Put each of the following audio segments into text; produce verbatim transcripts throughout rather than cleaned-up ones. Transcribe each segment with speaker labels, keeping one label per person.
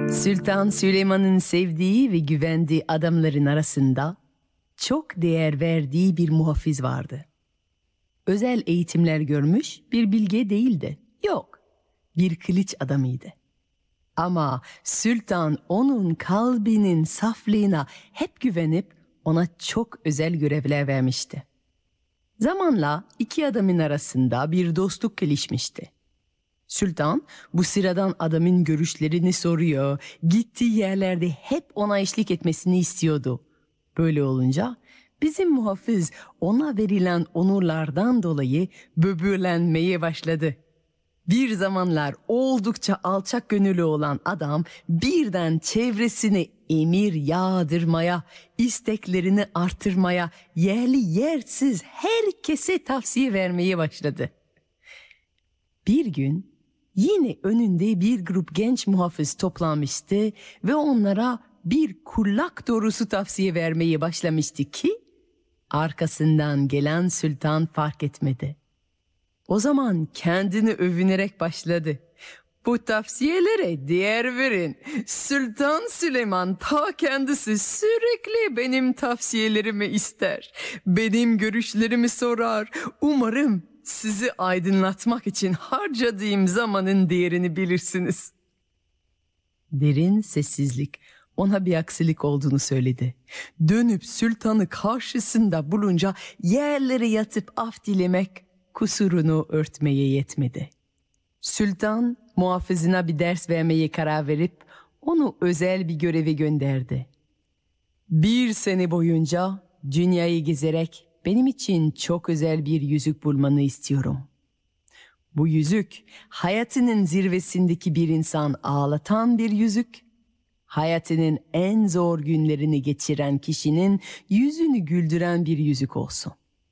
Speaker 1: Sultan Süleyman'ın sevdiği ve güvendiği adamların arasında çok değer verdiği bir muhafız vardı. Özel eğitimler görmüş bir bilge değildi. Yok, bir kılıç adamıydı. Ama Sultan onun kalbinin saflığına hep güvenip ona çok özel görevler vermişti. Zamanla iki adamın arasında bir dostluk gelişmişti. Sultan bu sıradan adamın görüşlerini soruyor, gittiği yerlerde hep ona eşlik etmesini istiyordu. Böyle olunca bizim muhafız ona verilen onurlardan dolayı böbürlenmeye başladı. Bir zamanlar oldukça alçak gönüllü olan adam birden çevresine emir yağdırmaya, isteklerini artırmaya, yerli yersiz herkese tavsiye vermeye başladı. Bir gün yine önünde bir grup genç muhafız toplanmıştı ve onlara bir kulak doğrusu tavsiye vermeye başlamıştı ki arkasından gelen sultan fark etmedi. O zaman kendini övünerek başladı. Bu tavsiyelere değer verin. Sultan Süleyman ta kendisi sürekli benim tavsiyelerimi ister. Benim görüşlerimi sorar. Umarım sizi aydınlatmak için harcadığım zamanın değerini bilirsiniz. Derin sessizlik ona bir aksilik olduğunu söyledi. Dönüp sultanı karşısında bulunca yerlere yatıp af dilemek kusurunu örtmeye yetmedi. Sultan muhafızına bir ders vermeye karar verip onu özel bir göreve gönderdi. Bir sene boyunca dünyayı gezerek benim için çok özel bir yüzük bulmanı istiyorum. Bu yüzük hayatının zirvesindeki bir insan ağlatan bir yüzük, hayatının en zor günlerini geçiren kişinin yüzünü güldüren bir yüzük olsun.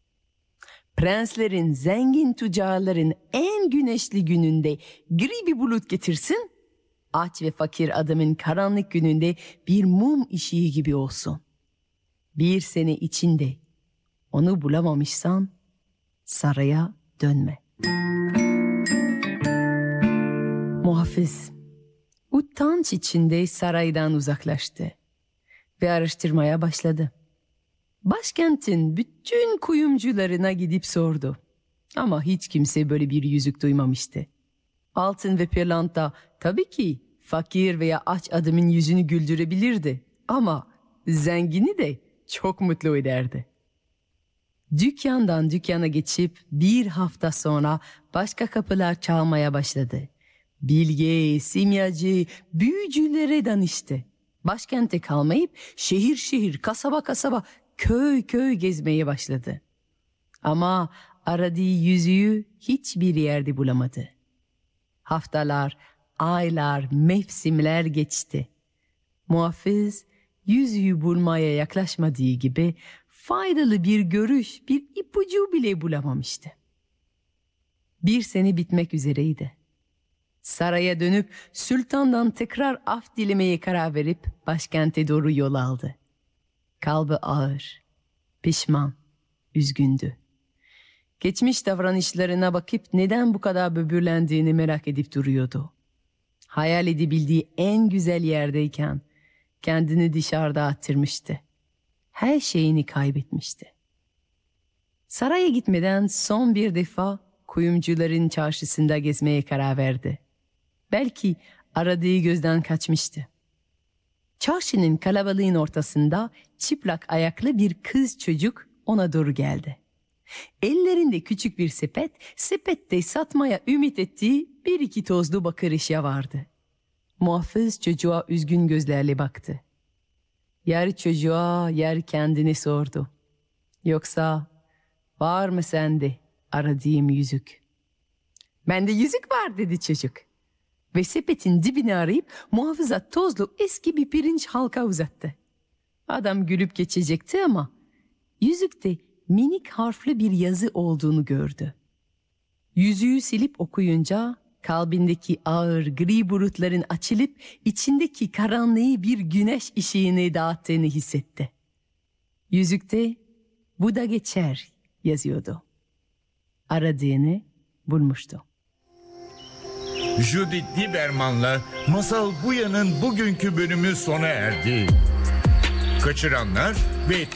Speaker 1: Prenslerin, zengin tüccarların en güneşli gününde gri bir bulut getirsin, aç ve fakir adamın karanlık gününde bir mum ışığı gibi olsun. Bir sene içinde onu bulamamışsan saraya dönme. Muhafız utanç içinde saraydan uzaklaştı ve araştırmaya başladı. Başkentin bütün kuyumcularına gidip sordu. Ama hiç kimse böyle bir yüzük duymamıştı. Altın ve pırlanta tabii ki fakir veya aç adamın yüzünü güldürebilirdi. Ama zengini de çok mutlu ederdi. Dükkandan dükkana geçip bir hafta sonra başka kapılar çalmaya başladı. Bilge, simyacı, büyücülere danıştı. Başkente kalmayıp şehir şehir, kasaba kasaba, köy köy gezmeye başladı. Ama aradığı yüzüğü hiçbir yerde bulamadı. Haftalar, aylar, mevsimler geçti. Muhafız yüzüğü bulmaya yaklaşmadığı gibi faydalı bir görüş, bir ipucu bile bulamamıştı. Bir sene bitmek üzereydi. Saraya dönüp sultandan tekrar af dilemeye karar verip başkente doğru yol aldı. Kalbi ağır, pişman, üzgündü. Geçmiş davranışlarına bakıp neden bu kadar böbürlendiğini merak edip duruyordu. Hayal edebildiği en güzel yerdeyken kendini dışarıda attırmıştı. Her şeyini kaybetmişti. Saraya gitmeden son bir defa kuyumcuların çarşısında gezmeye karar verdi. Belki aradığı gözden kaçmıştı. Çarşının kalabalığın ortasında çıplak ayaklı bir kız çocuk ona doğru geldi. Ellerinde küçük bir sepet, sepette satmaya ümit ettiği bir iki tozlu bakır eşya vardı. Muhafız çocuğa üzgün gözlerle baktı. Yer çocuğa, yer kendine sordu. Yoksa var mı sende aradığım yüzük? Bende yüzük var dedi çocuk. Ve sepetin dibini arayıp muhafıza tozlu eski bir pirinç halka uzattı. Adam gülüp geçecekti ama yüzükte minik harfli bir yazı olduğunu gördü. Yüzüğü silip okuyunca kalbindeki ağır gri bulutların açılıp içindeki karanlığı bir güneş ışığını dağıttığını hissetti. Yüzükte bu da geçer yazıyordu. Aradığını bulmuştu.
Speaker 2: Judith Lieberman'la Masal Buya'nın bugünkü bölümü sona erdi. Kaçıranlar ve